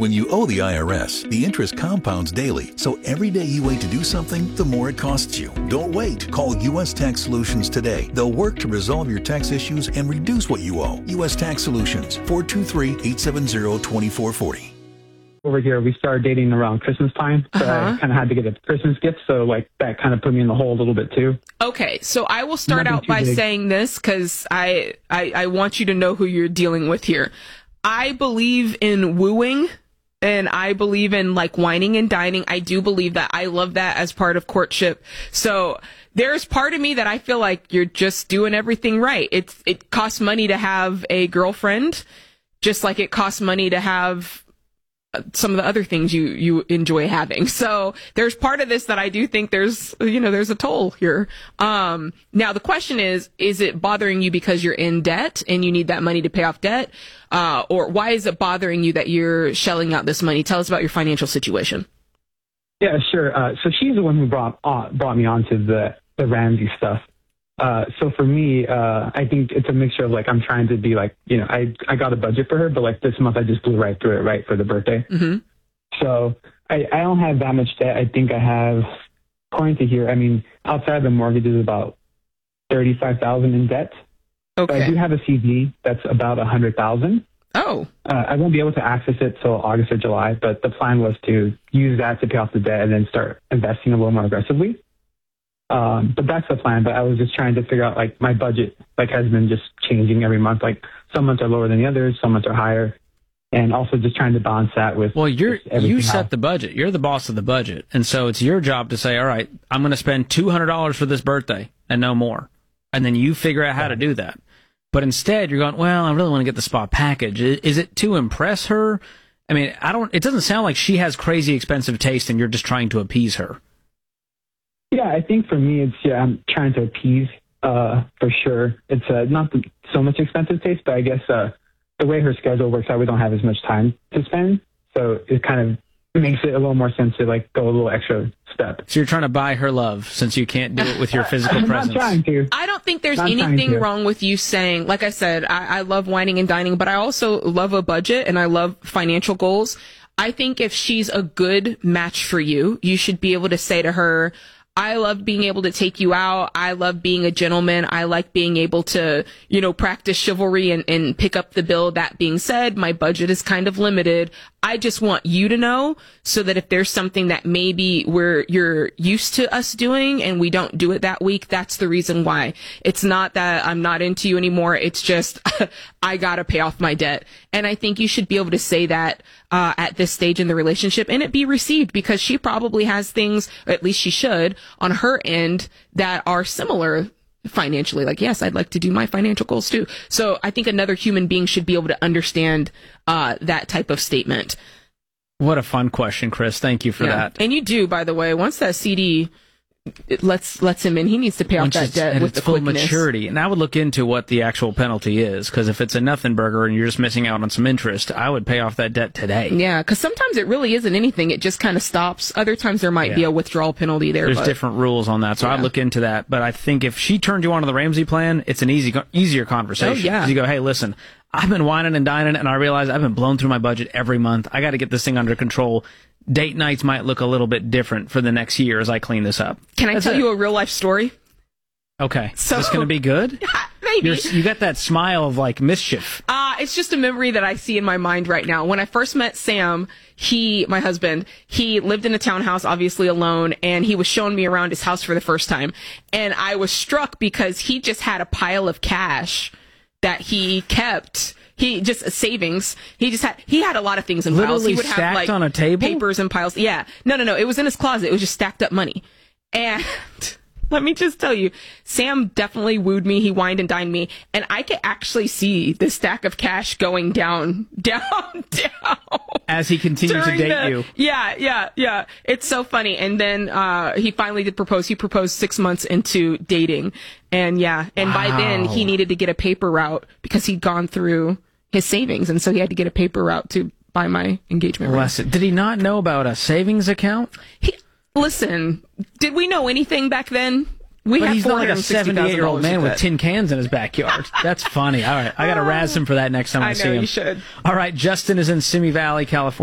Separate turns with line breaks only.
When you owe the IRS, the interest compounds daily, so every day you wait to do something, the more it costs you. Don't wait. Call U.S. Tax Solutions today. They'll work to resolve your tax issues and reduce what you owe. U.S. Tax Solutions, 423-870-2440.
Over here, we started dating around Christmas time, so I kind of had to get a Christmas gift, so like that kind of put me in the hole a little bit too.
Okay, so I will start out by saying this because I want you to know who you're dealing with here. I believe in wooing. And I believe in like whining and dining. I do believe that. I love that as part of courtship. So there's part of me that I feel like you're just doing everything right. It costs money to have a girlfriend, just like it costs money to have some of the other things you enjoy having. So there's part of this that I do think there's a toll here. Now the question is it bothering you because you're in debt and you need that money to pay off debt? Or why is it bothering you that you're shelling out this money? Tell us about your financial situation.
Yeah, sure. So she's the one who brought me onto the Ramsey stuff. So for me, I think it's a mixture of like, I'm trying to be like, I got a budget for her, but like this month I just blew right through it, right, for the birthday.
Mm-hmm.
So I don't have that much debt. I think I have, according to here, I mean, outside of the mortgage is about $35,000 in debt.
Okay.
But I do have a CD that's about $100,000.
Oh.
I won't be able to access it till August or July, but the plan was to use that to pay off the debt and then start investing a little more aggressively. But that's the plan. But I was just trying to figure out, like, my budget, like, has been just changing every month. Like, some months are lower than the others, some months are higher. And also just trying to balance that with...
Well, you set the budget. You're the boss of the budget. And so it's your job to say, all right, I'm going to spend $200 for this birthday and no more. And then you figure out how to do that. But instead, you're going, well, I really want to get the spa package. Is it to impress her? I mean, it doesn't sound like she has crazy expensive taste and you're just trying to appease her.
Yeah, I think for me, I'm trying to appease, for sure. It's not so much expensive taste, but I guess the way her schedule works out, we don't have as much time to spend. So it kind of makes it a little more sense to like go a little extra step.
So you're trying to buy her love since you can't do it with your physical presence.
I'm not trying to.
I don't think there's anything wrong with you saying, like I said, I love whining and dining, but I also love a budget and I love financial goals. I think if she's a good match for you, you should be able to say to her, I love being able to take you out. I love being a gentleman. I like being able to, practice chivalry and pick up the bill. That being said, my budget is kind of limited. I just want you to know so that if there's something that maybe you're used to us doing and we don't do it that week, that's the reason why. It's not that I'm not into you anymore. It's just I gotta pay off my debt. And I think you should be able to say that at this stage in the relationship and it be received because she probably has things, or at least she should, on her end that are similar financially. Like, yes, I'd like to do my financial goals too. So I think another human being should be able to understand that type of statement.
What a fun question, Chris. Thank you for that.
And you do, by the way, once that CD lets him in, he needs to pay off that debt with the full
maturity. And I would look into what the actual penalty is, because if it's a nothing burger and you're just missing out on some interest, I would pay off that debt today.
Yeah, because sometimes it really isn't anything. It just kind of stops. Other times there might be a withdrawal penalty there.
There's different rules on that, so I'd look into that. But I think if she turned you on to the Ramsey plan, it's an easier conversation.
Oh, yeah.
Because you go, hey, listen, I've been whining and dining, and I realize I've been blown through my budget every month. I got to get this thing under control. Date nights might look a little bit different for the next year as I clean this up.
Can I tell you a real life story?
Okay. So, is this going to be good?
Maybe.
You got that smile of like mischief.
It's just a memory that I see in my mind right now. When I first met Sam, my husband, he lived in a townhouse, obviously alone, and he was showing me around his house for the first time. And I was struck because he just had a pile of cash that he kept. He just savings. He had a lot of things in piles.
Literally
He would
stacked
have like
on a table?
papers and piles. Yeah. No. It was in his closet. It was just stacked up money. And let me just tell you, Sam definitely wooed me. He wined and dined me. And I could actually see the stack of cash going down.
As he continued to date you.
Yeah. It's so funny. And then he finally did propose. He proposed 6 months into dating. And by then he needed to get a paper route because he'd gone through his savings. And so he had to get a paper route to buy my engagement ring.
Did he not know about a savings account?
Listen, did we know anything back then?
He's not like a 78-year-old man with tin cans in his backyard. That's funny. All right. I got to razz him for that next time I see him.
You should.
All right. Justin is in Simi Valley, California.